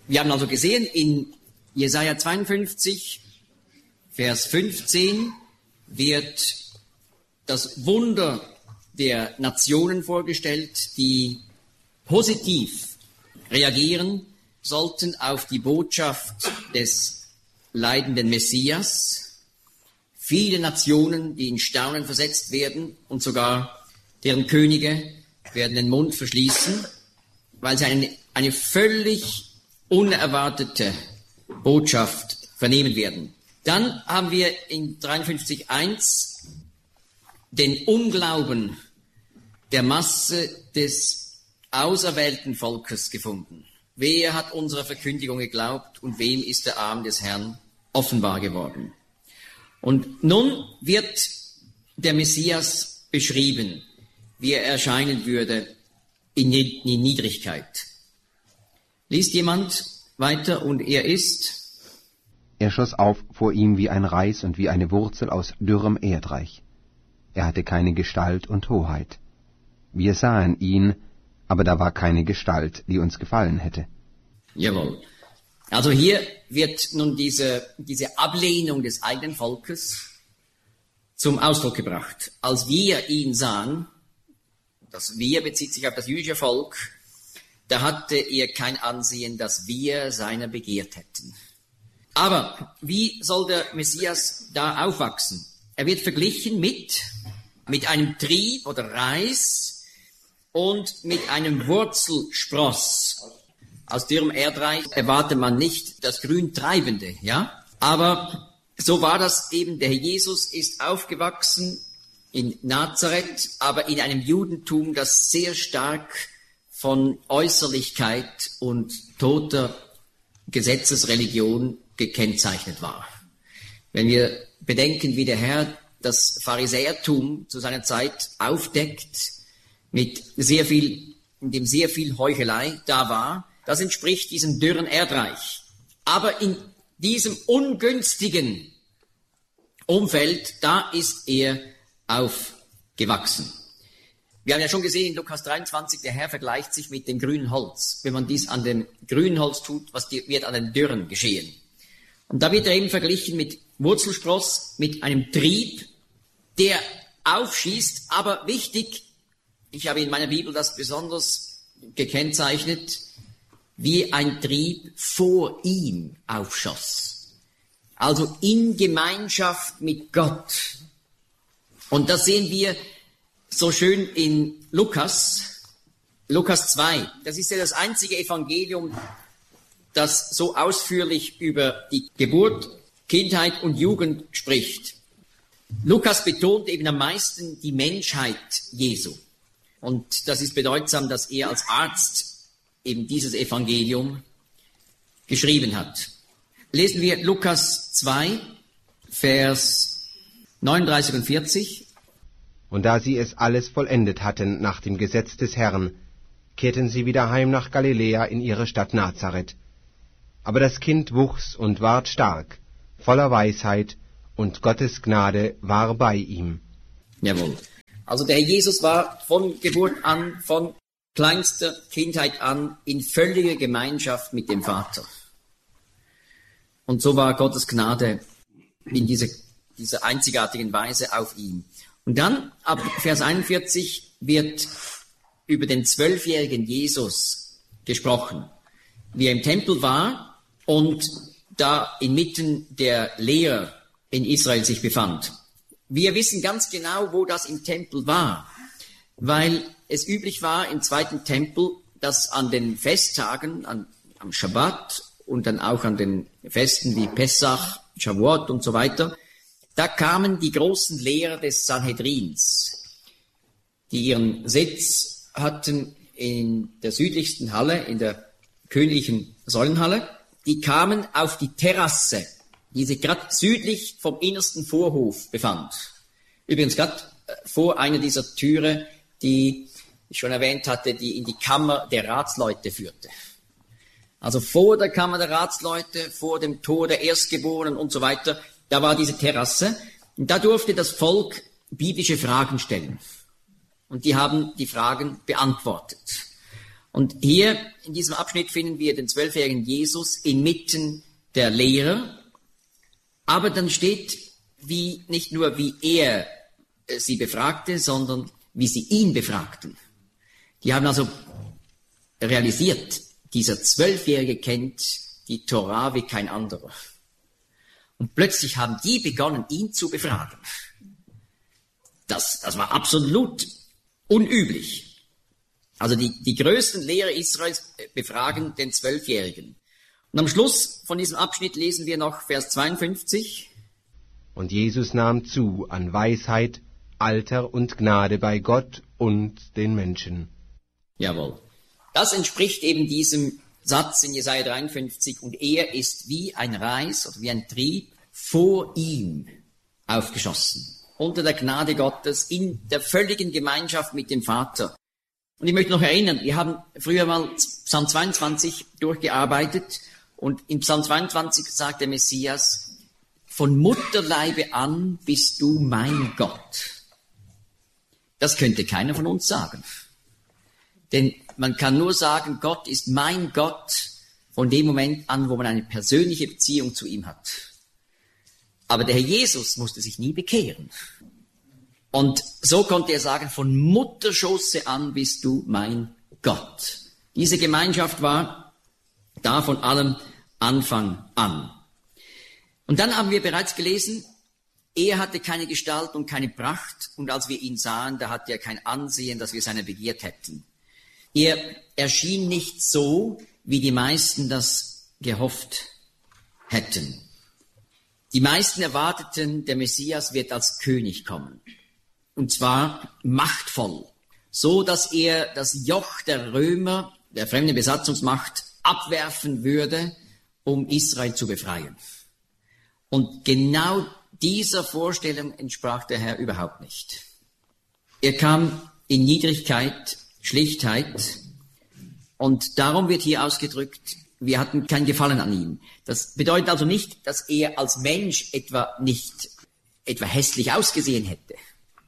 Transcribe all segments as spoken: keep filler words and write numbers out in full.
Wir haben also gesehen, in Jesaja zweiundfünfzig, Vers fünfzehn, wird das Wunder der Nationen vorgestellt, die positiv reagieren sollten auf die Botschaft des leidenden Messias. Viele Nationen, die in Staunen versetzt werden und sogar deren Könige werden den Mund verschließen, weil sie eine, eine völlig unerwartete Botschaft vernehmen werden. Dann haben wir in dreiundfünfzig eins den Unglauben der Masse des auserwählten Volkes gefunden. Wer hat unserer Verkündigung geglaubt und wem ist der Arm des Herrn offenbar geworden? Und nun wird der Messias beschrieben, wie er erscheinen würde in Niedrigkeit. Liest jemand weiter? Und er ist? Er schoss auf vor ihm wie ein Reis und wie eine Wurzel aus dürrem Erdreich. Er hatte keine Gestalt und Hoheit. Wir sahen ihn, aber da war keine Gestalt, die uns gefallen hätte. Jawohl. Also hier wird nun diese, diese Ablehnung des eigenen Volkes zum Ausdruck gebracht. Als wir ihn sahen, das Wir bezieht sich auf das jüdische Volk, da hatte er kein Ansehen, dass wir seiner begehrt hätten. Aber wie soll der Messias da aufwachsen? Er wird verglichen mit, mit einem Trieb oder Reis und mit einem Wurzelspross. Aus dürrem Erdreich erwartet man nicht das Grüntreibende, ja? Aber so war das eben. Der Jesus ist aufgewachsen in Nazareth, aber in einem Judentum, das sehr stark von Äußerlichkeit und toter Gesetzesreligion gekennzeichnet war. Wenn wir bedenken, wie der Herr das Pharisäertum zu seiner Zeit aufdeckt, mit sehr viel, in dem sehr viel Heuchelei da war, das entspricht diesem dürren Erdreich. Aber in diesem ungünstigen Umfeld, da ist er aufgewachsen. Wir haben ja schon gesehen in Lukas dreiundzwanzig, der Herr vergleicht sich mit dem grünen Holz. Wenn man dies an dem grünen Holz tut, was wird an den Dürren geschehen? Und da wird er eben verglichen mit Wurzelspross, mit einem Trieb, der aufschießt, aber wichtig, ich habe in meiner Bibel das besonders gekennzeichnet, wie ein Trieb vor ihm aufschoss. Also in Gemeinschaft mit Gott. Und das sehen wir so schön in Lukas, Lukas zwei. Das ist ja das einzige Evangelium, das so ausführlich über die Geburt, Kindheit und Jugend spricht. Lukas betont eben am meisten die Menschheit Jesu. Und das ist bedeutsam, dass er als Arzt eben dieses Evangelium geschrieben hat. Lesen wir Lukas zwei, Vers neununddreißig und vierzig. Und da sie es alles vollendet hatten nach dem Gesetz des Herrn, kehrten sie wieder heim nach Galiläa in ihre Stadt Nazareth. Aber das Kind wuchs und ward stark, voller Weisheit, und Gottes Gnade war bei ihm. Jawohl. Also der Herr Jesus war von Geburt an, von kleinster Kindheit an, in völliger Gemeinschaft mit dem Vater. Und so war Gottes Gnade in dieser, dieser einzigartigen Weise auf ihm. Und dann, ab Vers einundvierzig, wird über den zwölfjährigen Jesus gesprochen, wie er im Tempel war und da inmitten der Lehrer in Israel sich befand. Wir wissen ganz genau, wo das im Tempel war, weil es üblich war im zweiten Tempel, dass an den Festtagen, an, am Schabbat und dann auch an den Festen wie Pessach, Shavuot und so weiter, da kamen die großen Lehrer des Sanhedrins, die ihren Sitz hatten in der südlichsten Halle, in der königlichen Säulenhalle. Die kamen auf die Terrasse, die sich gerade südlich vom innersten Vorhof befand. Übrigens gerade vor einer dieser Türe, die ich schon erwähnt hatte, die in die Kammer der Ratsleute führte. Also vor der Kammer der Ratsleute, vor dem Tor der Erstgeborenen und so weiter, da war diese Terrasse. Und da durfte das Volk biblische Fragen stellen. Und die haben die Fragen beantwortet. Und hier in diesem Abschnitt finden wir den zwölfjährigen Jesus inmitten der Lehrer. Aber dann steht, wie, nicht nur wie er sie befragte, sondern wie sie ihn befragten. Die haben also realisiert, dieser Zwölfjährige kennt die Tora wie kein anderer. Und plötzlich haben die begonnen, ihn zu befragen. Das, das war absolut unüblich. Also die, die größten Lehrer Israels befragen den Zwölfjährigen. Und am Schluss von diesem Abschnitt lesen wir noch Vers zweiundfünfzig. Und Jesus nahm zu an Weisheit, Alter und Gnade bei Gott und den Menschen. Jawohl. Das entspricht eben diesem Satz in Jesaja dreiundfünfzig. Und er ist wie ein Reis oder wie ein Trieb vor ihm aufgeschossen. Unter der Gnade Gottes, in der völligen Gemeinschaft mit dem Vater. Und ich möchte noch erinnern, wir haben früher mal Psalm zweiundzwanzig durchgearbeitet. Und in Psalm zweiundzwanzig sagt der Messias, von Mutterleibe an bist du mein Gott. Das könnte keiner von uns sagen. Denn man kann nur sagen, Gott ist mein Gott von dem Moment an, wo man eine persönliche Beziehung zu ihm hat. Aber der Herr Jesus musste sich nie bekehren. Und so konnte er sagen, von Mutterschoße an bist du mein Gott. Diese Gemeinschaft war da von allem Anfang an. Und dann haben wir bereits gelesen, er hatte keine Gestalt und keine Pracht, und als wir ihn sahen, da hatte er kein Ansehen, dass wir seiner begehrt hätten. Er erschien nicht so, wie die meisten das gehofft hätten. Die meisten erwarteten, der Messias wird als König kommen. Und zwar machtvoll. So, dass er das Joch der Römer, der fremden Besatzungsmacht, abwerfen würde, um Israel zu befreien. Und genau dieser Vorstellung entsprach der Herr überhaupt nicht. Er kam in Niedrigkeit, Schlichtheit, und darum wird hier ausgedrückt, wir hatten kein Gefallen an ihm. Das bedeutet also nicht, dass er als Mensch etwa nicht, etwa hässlich ausgesehen hätte.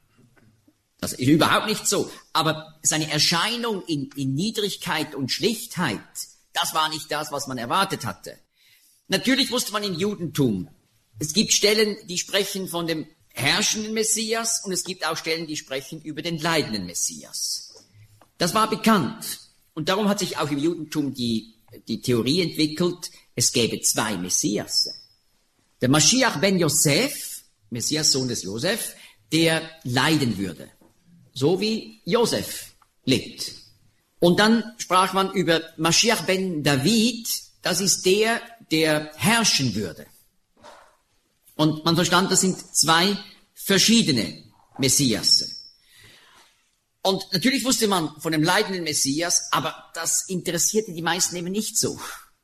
Das ist überhaupt nicht so. Aber seine Erscheinung in, in Niedrigkeit und Schlichtheit, das war nicht das, was man erwartet hatte. Natürlich wusste man im Judentum, es gibt Stellen, die sprechen von dem herrschenden Messias, und es gibt auch Stellen, die sprechen über den leidenden Messias. Das war bekannt. Und darum hat sich auch im Judentum die, die Theorie entwickelt, es gäbe zwei Messiasse. Der Mashiach ben Yosef, Messias Sohn des Josef, der leiden würde. So wie Josef litt. Und dann sprach man über Mashiach ben David, das ist der, der herrschen würde. Und man verstand, das sind zwei verschiedene Messiasse. Und natürlich wusste man von dem leidenden Messias, aber das interessierte die meisten eben nicht so.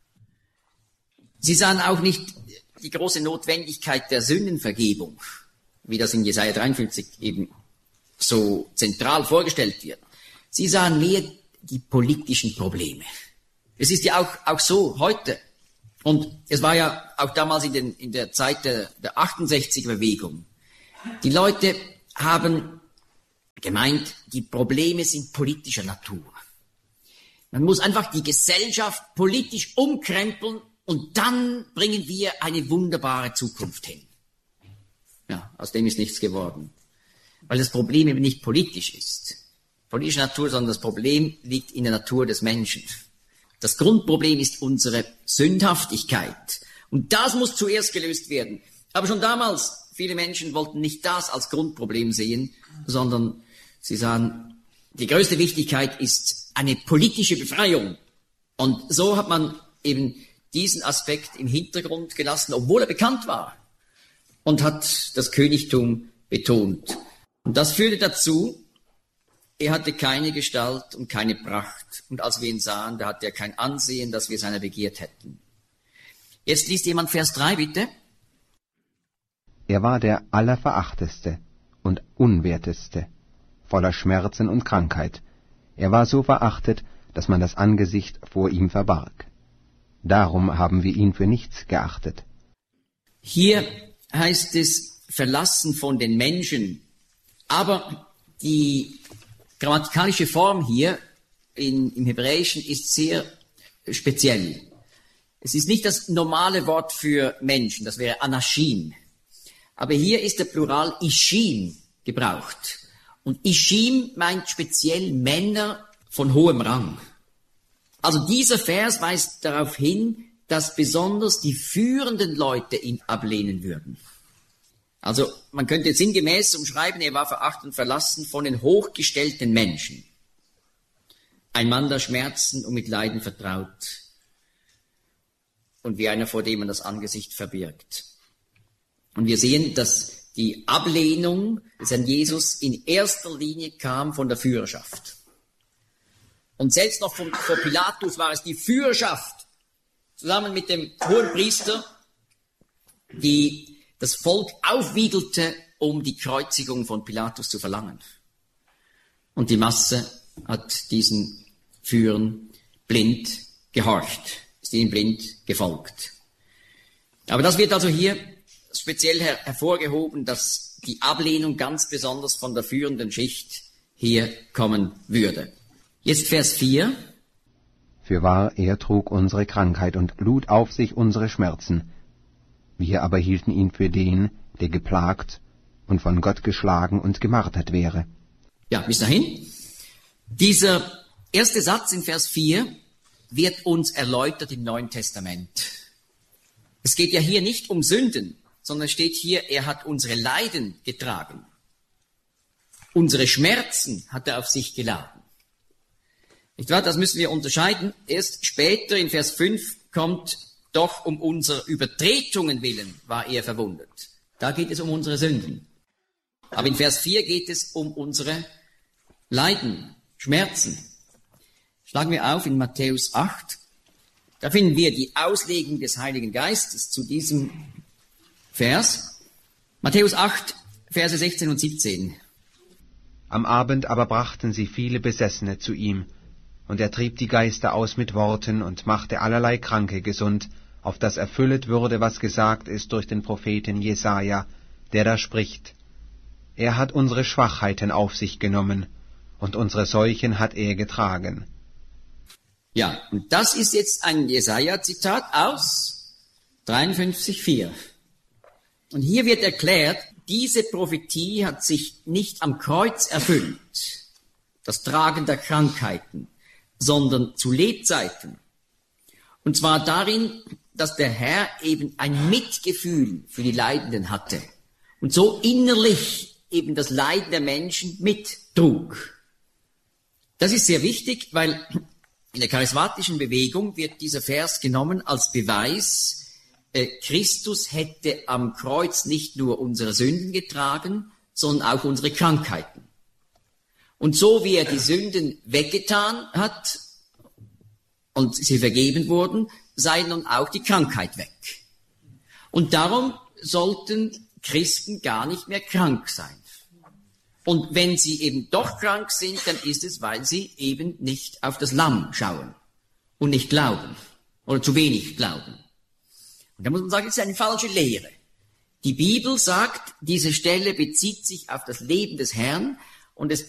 Sie sahen auch nicht die große Notwendigkeit der Sündenvergebung, wie das in Jesaja dreiundfünfzig eben so zentral vorgestellt wird. Sie sahen mehr die politischen Probleme. Es ist ja auch, auch so heute. Und es war ja auch damals in, den, in der Zeit der, der achtundsechziger-Bewegung. Die Leute haben gemeint, die Probleme sind politischer Natur. Man muss einfach die Gesellschaft politisch umkrempeln und dann bringen wir eine wunderbare Zukunft hin. Ja, aus dem ist nichts geworden. Weil das Problem eben nicht politisch ist. Politische Natur, sondern das Problem liegt in der Natur des Menschen. Das Grundproblem ist unsere Sündhaftigkeit. Und das muss zuerst gelöst werden. Aber schon damals, viele Menschen wollten nicht das als Grundproblem sehen, sondern sie sahen, die größte Wichtigkeit ist eine politische Befreiung. Und so hat man eben diesen Aspekt im Hintergrund gelassen, obwohl er bekannt war, und hat das Königtum betont. Und das führte dazu, er hatte keine Gestalt und keine Pracht. Und als wir ihn sahen, da hatte er kein Ansehen, dass wir seiner begehrt hätten. Jetzt liest jemand Vers drei, bitte. Er war der Allerverachteste und Unwerteste, voller Schmerzen und Krankheit. Er war so verachtet, dass man das Angesicht vor ihm verbarg. Darum haben wir ihn für nichts geachtet. Hier heißt es, verlassen von den Menschen. Aber die grammatikalische Form hier in, im Hebräischen ist sehr speziell. Es ist nicht das normale Wort für Menschen, das wäre Anashim. Aber hier ist der Plural Ishim gebraucht. Und Ishim meint speziell Männer von hohem Rang. Also dieser Vers weist darauf hin, dass besonders die führenden Leute ihn ablehnen würden. Also man könnte sinngemäß umschreiben, er war verachtet und verlassen von den hochgestellten Menschen. Ein Mann der Schmerzen und mit Leiden vertraut und wie einer, vor dem man das Angesicht verbirgt. Und wir sehen, dass die Ablehnung des Herrn Jesus in erster Linie kam von der Führerschaft. Und selbst noch von, von Pilatus war es die Führerschaft, zusammen mit dem Hohenpriester, die das Volk aufwiegelte, um die Kreuzigung von Pilatus zu verlangen. Und die Masse hat diesen Führern blind gehorcht, ist ihnen blind gefolgt. Aber das wird also hier speziell her- hervorgehoben, dass die Ablehnung ganz besonders von der führenden Schicht hier kommen würde. Jetzt Vers vier. Fürwahr, er trug unsere Krankheit und lud auf sich unsere Schmerzen. Wir aber hielten ihn für den, der geplagt und von Gott geschlagen und gemartert wäre. Ja, bis dahin. Dieser erste Satz in Vers vier wird uns erläutert im Neuen Testament. Es geht ja hier nicht um Sünden, sondern steht hier, er hat unsere Leiden getragen. Unsere Schmerzen hat er auf sich geladen. Nicht wahr? Das müssen wir unterscheiden. Erst später in Vers fünf kommt, doch um unserer Übertretungen willen war er verwundet. Da geht es um unsere Sünden. Aber in Vers vier geht es um unsere Leiden, Schmerzen. Schlagen wir auf in Matthäus acht. Da finden wir die Auslegung des Heiligen Geistes zu diesem Vers. Matthäus acht, Verse sechzehn und siebzehn. Am Abend aber brachten sie viele Besessene zu ihm, und er trieb die Geister aus mit Worten und machte allerlei Kranke gesund, auf das erfüllet würde, was gesagt ist durch den Propheten Jesaja, der da spricht: Er hat unsere Schwachheiten auf sich genommen, und unsere Seuchen hat er getragen. Ja, und das ist jetzt ein Jesaja-Zitat aus dreiundfünfzig vier. Und hier wird erklärt, diese Prophetie hat sich nicht am Kreuz erfüllt, das Tragen der Krankheiten, sondern zu Lebzeiten. Und zwar darin, dass der Herr eben ein Mitgefühl für die Leidenden hatte und so innerlich eben das Leiden der Menschen mittrug. Das ist sehr wichtig, weil in der charismatischen Bewegung wird dieser Vers genommen als Beweis, äh, Christus hätte am Kreuz nicht nur unsere Sünden getragen, sondern auch unsere Krankheiten. Und so wie er die Sünden weggetan hat und sie vergeben wurden, sei nun auch die Krankheit weg. Und darum sollten Christen gar nicht mehr krank sein. Und wenn sie eben doch krank sind, dann ist es, weil sie eben nicht auf das Lamm schauen und nicht glauben oder zu wenig glauben. Und da muss man sagen, das ist eine falsche Lehre. Die Bibel sagt, diese Stelle bezieht sich auf das Leben des Herrn und es